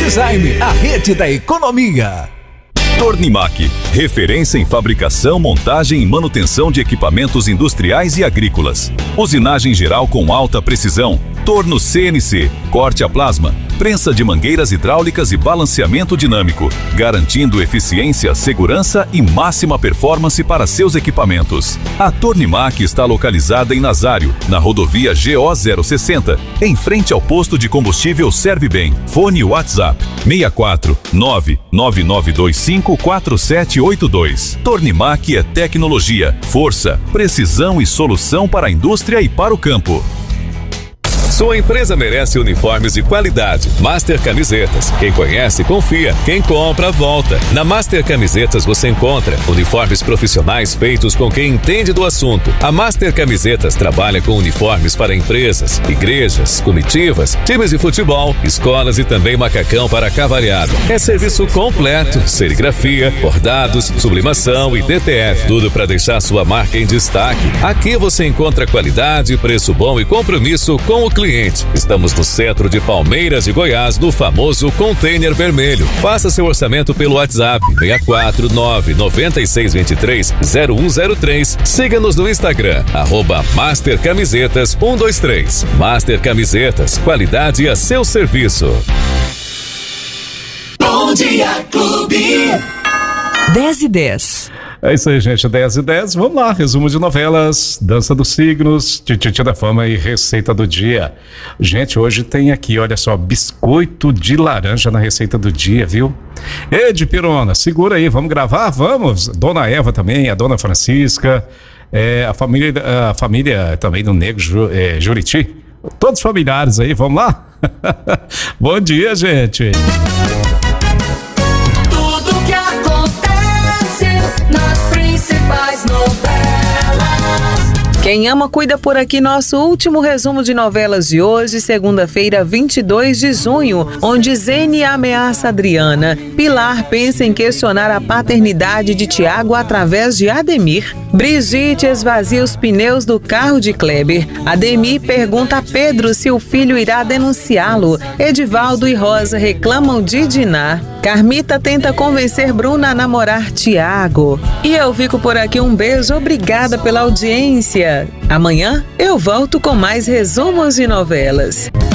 Design, a rede da economia. Tornimac, referência em fabricação, montagem e manutenção de equipamentos industriais e agrícolas. Usinagem geral com alta precisão, torno CNC, corte a plasma, prensa de mangueiras hidráulicas e balanceamento dinâmico, garantindo eficiência, segurança e máxima performance para seus equipamentos. A Tornimac está localizada em Nazário, na rodovia GO 060, em frente ao posto de combustível Servibem. Fone WhatsApp 64 99925 4782. Tornimac é tecnologia, força, precisão e solução para a indústria e para o campo. Sua empresa merece uniformes de qualidade. Master Camisetas. Quem conhece, confia. Quem compra, volta. Na Master Camisetas você encontra uniformes profissionais feitos com quem entende do assunto. A Master Camisetas trabalha com uniformes para empresas, igrejas, comitivas, times de futebol, escolas e também macacão para cavalhada. É serviço completo, serigrafia, bordados, sublimação e DTF. Tudo para deixar sua marca em destaque. Aqui você encontra qualidade, preço bom e compromisso com o cliente. Estamos no centro de Palmeiras de Goiás, no famoso Container Vermelho. Faça seu orçamento pelo WhatsApp 649-9623-0103. Siga-nos no Instagram, @MasterCamisetas123. Master Camisetas, qualidade a seu serviço. Bom Dia Clube. 10:10. É isso aí, gente, 10:10. Vamos lá, resumo de novelas, Dança dos Signos, Tititi da Fama e Receita do Dia. Gente, hoje tem aqui, olha só, biscoito de laranja na receita do dia, viu? Ed Pirona, segura aí, vamos gravar? Vamos! Dona Eva também, a Dona Francisca, a família também do Nego Juriti, todos familiares aí, vamos lá? Bom dia, gente! Nas principais novelas. Quem ama, cuida por aqui. Nosso último resumo de novelas de hoje, segunda-feira, 22 de junho, onde Zene ameaça Adriana. Pilar pensa em questionar a paternidade de Tiago através de Ademir. Brigitte esvazia os pneus do carro de Kleber. Ademir pergunta a Pedro se o filho irá denunciá-lo. Edivaldo e Rosa reclamam de Diná. Carmita tenta convencer Bruna a namorar Tiago. E eu fico por aqui, um beijo, obrigada pela audiência. Amanhã eu volto com mais resumos de novelas.